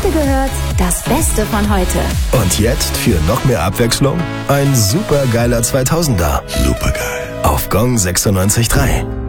heute gehört, das Beste von heute. Und jetzt für noch mehr Abwechslung ein supergeiler 2000er. Supergeil. Auf Gong 96.3.